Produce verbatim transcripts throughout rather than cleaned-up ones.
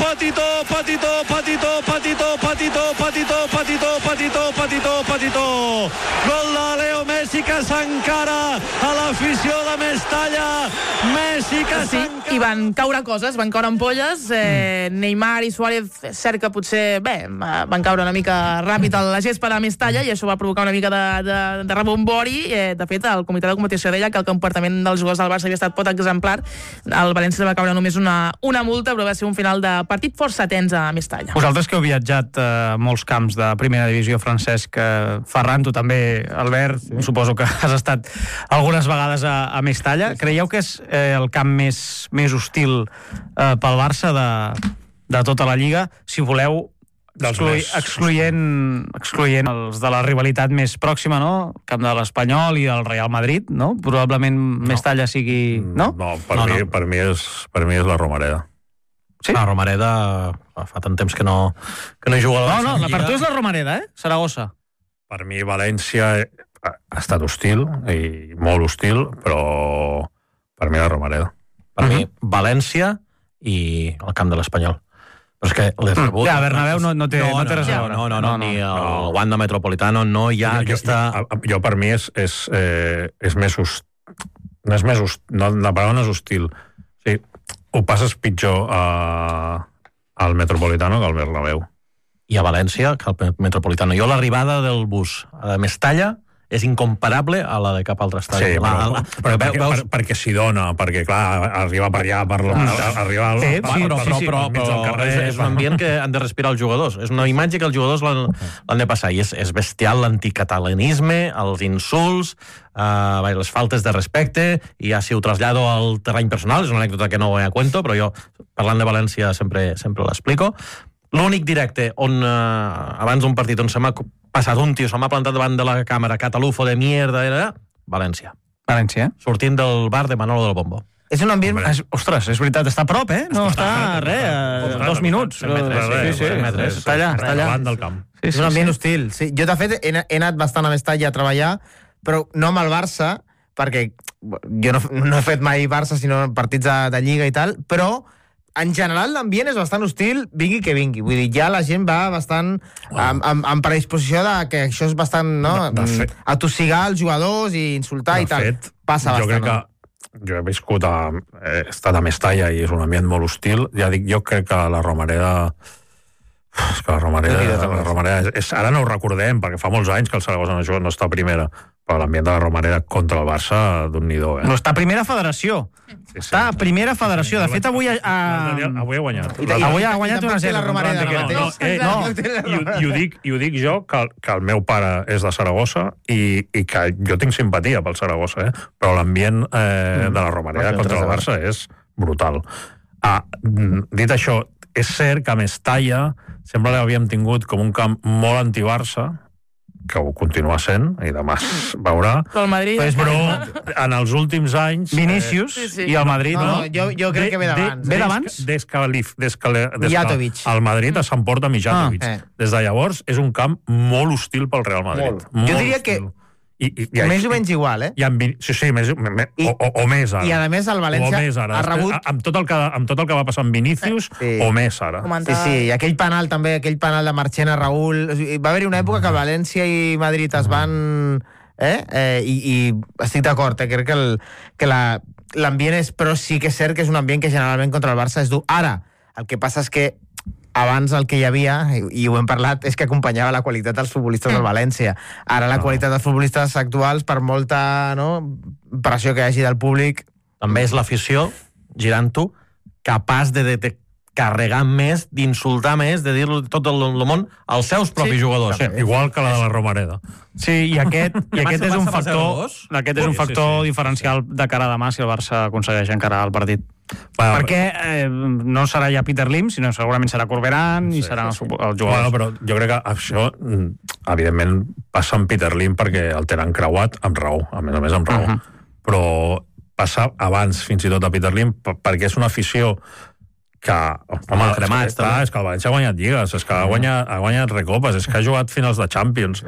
Petitó, Petitó, Petitó, Petitó, Petitó, Petitó, Petitó, Petitó, Petitó, Petitó. Gol de Leo Messi que s'encara a l'afició de Mestalla. Messi que sí, s'encara... i van caure coses, van caure ampolles. Eh, mm. Neymar i Suárez, és cert que potser, bé, van caure una mica ràpid a la gespa de Mestalla i això va provocar una mica de, de, de rebombori. Eh, de fet, el comitè de competició deia que el comportament dels jugadors del Barça havia estat pot exemplar. El València va caure només una, una multa, però va ser un final de partit força tens a Mestalla. Vosaltres que heu viatjat a eh, molts camps de primera divisió, Francesc, eh, Ferran, tu també, Albert, sí. Suposo que has estat algunes vegades a, a Mestalla. Sí, sí. Creieu que és eh, el camp més, més hostil eh, pel Barça de, de tota la Lliga? Si voleu, exclui, excloent, excloent els de la rivalitat més pròxima, no? El camp de l'Espanyol i el Real Madrid, no? Probablement no. Mestalla sigui... No, no, per, no, mi, no. per, mi és, per mi és la Romareda. Sí? La Romareda fa tant temps que no, que no hi juga a la No, no, per tu és la Romareda, eh? Saragossa. Per mi València ha estat hostil, i molt hostil, però per mi la Romareda. Per uh-huh. mi, València i el camp de l'Espanyol. Però és que l'he rebut... Ja, Bernabéu no, no té, no, no, no té res a veure. No, no, no, no, no, ni el no. Wanda Metropolitano no hi ha jo, aquesta... Jo, jo, per mi és, és, eh, és més hostil. No és més hostil, no, la paraula no és hostil. Sí, ho passes pitjor a, al Metropolitano que al Bernabéu. I a València, que al Metropolitano. Jo l'arribada del bus a Mestalla és incomparable a la de cap altre estadi. Sí, però, la, la, però, però perquè, veus... per, perquè s'hi dona, perquè, clar, arriba per allà, per la, ah, arriba al, sí, per, sí, per, sí, sí, però, mig del carrer. És, és un ambient que han de respirar els jugadors. És una imatge que els jugadors l'han, l'han de passar. I és, és bestial l'anticatalanisme, els insults, uh, les faltes de respecte, i ja si ho trasllado al terreny personal, és una anècdota que no voy a cuento, però jo, parlant de València, sempre, sempre l'explico. L'únic directe on, uh, abans d'un partit on se m'ha passat un tio, se m'ha plantat davant de la càmera, catalufo de mierda, era València. València. Sortint del bar de Manolo del Bombo. És un ambient... Es, ostres, és veritat, està a prop, eh? No, està, està res, a dos minuts. cent metres, sí, sí, sí, metres. Està allà, està allà. Davant del camp. Sí, sí, és un ambient sí. hostil. Sí. Jo, de fet, he, he anat bastant a Mestalla a treballar, però no amb el Barça, perquè jo no, no he fet mai Barça, sinó partits de, de Lliga i tal, però en general l'ambient és bastant hostil, vingui que vingui. Vull dir, ja la gent va bastant wow. amb, amb, amb predisposició de que això és bastant, no? De, de fet, atossigar els jugadors i insultar i tal. Fet, passa jo bastant. Crec que, jo he viscut a... he estat a Mestalla i és un ambient molt hostil. Ja dic, jo crec que la Romareda... És que la Romareda... La Romareda és, ara no ho recordem, perquè fa molts anys que el Saragossa no, no està a primera, però l'ambient de la Romareda contra el Barça d'un nidó, eh? No, està a primera federació. Sí, sí. Està a primera federació. De fet, avui... A... Avui ha guanyat. I, avui ha guanyat una zero. La Romareda, no, no, eh, no. I, i, ho dic, I ho dic jo, que, que el meu pare és de Saragossa i, i que jo tinc simpatia pel Saragossa, eh? Però l'ambient eh, de la Romareda mm. contra el Barça és brutal. Ah, dit això, és cert que a Mestalla sempre l'havíem tingut com un camp molt anti-Barça, que ho continua sent, i demà es veurà. Però el Madrid... Però en els últims anys... Vinícius eh, sí, sí. i el Madrid, no? no? no jo, jo crec de, que ve d'abans. Ve d'abans? Des que, des que, des que el Madrid s'emporta Mijatovic. Ah, eh. Des de llavors és un camp molt hostil pel Real Madrid. Molt. Molt jo diria hostil. que I, i, i, més o menys igual, eh? I amb, sí, sí, més, me, I, o, o, o més ara. I a més el València més ara. ha rebut... Amb tot, el que, amb tot el que va passar amb Vinícius, sí. o més ara. Sí, sí, i aquell penal també, aquell penal de Marchena, Raúl... Va haver-hi una època que València i Madrid es van... Eh? eh i, I estic d'acord, eh? Crec que, el, que la, l'ambient és... Però sí que és cert que és un ambient que generalment contra el Barça és dur. Ara, el que passa és que abans el que hi havia, i ho hem parlat, és que acompanyava la qualitat dels futbolistes del València. Ara la qualitat dels futbolistes actuals, per molta no, pressió que hi hagi del públic... També és l'afició, girant-ho, capaç de, de, de carregar més, d'insultar més, de dir-lo tot el, el món als seus propis sí. jugadors. Sí, igual que la de la Romareda. Sí, i aquest, i aquest és un factor, aquest és un factor sí, sí, diferencial sí. de cara a demà si el Barça aconsegueix encarar el partit. Va, perquè eh, no serà ja Peter Lim, sinó segurament serà Corberán sí, i serà sí, sí. el jugador. Bueno, però jo crec que això, evidentment, passa amb Peter Lim perquè el tenen creuat amb raó, a més a més amb raó. Uh -huh. Però passa abans, fins i tot, a Peter Lim, perquè és una afició que, home, cremats, és, que, és que el València ha guanyat lligues, és que ha guanyat, ha guanyat recopes, és que ha jugat finals de Champions.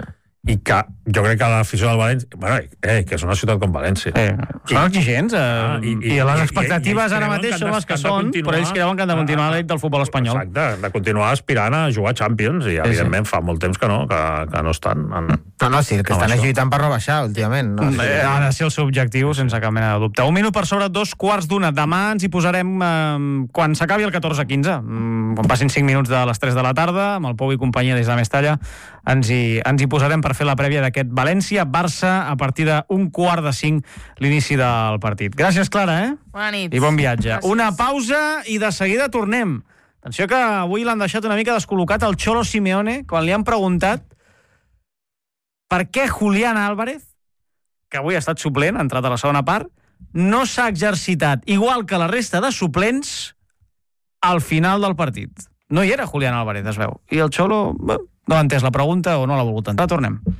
i que jo crec que l'afició del València... Bueno, eh, que és una ciutat com València. Eh, són exigents, eh, Ah, i, i, i les expectatives ara mateix són les que són, però ells creuen que han de continuar a l'elit del futbol espanyol. Exacte, de continuar aspirant a jugar a Champions, i evidentment fa molt temps que no, que, que no estan... En... No, no, sí, que estan això. lluitant per no baixar, últimament. No? Eh, ha de ser el seu objectiu, sense cap mena de dubte. Un minut per sobre dos quarts d'una. Demà ens hi posarem eh, quan s'acabi el catorze quinze. Mm, quan passin cinc minuts de les tres de la tarda, amb el Pou i companyia des de Mestalla, ens hi, ens hi posarem per fer la prèvia d'aquest València-Barça a partir d'un quart de cinc l'inici del partit. Gràcies, Clara, eh? Bona nit. I bon viatge. Gràcies. Una pausa i de seguida tornem. Atenció que avui l'han deixat una mica descol·locat el Cholo Simeone quan li han preguntat per què Julián Álvarez, que avui ha estat suplent, ha entrat a la segona part, no s'ha exercitat, igual que la resta de suplents, al final del partit. No hi era Julián Álvarez, es veu. I el Cholo, bé, no ha entès la pregunta o no l'ha volgut entrar. Tornem.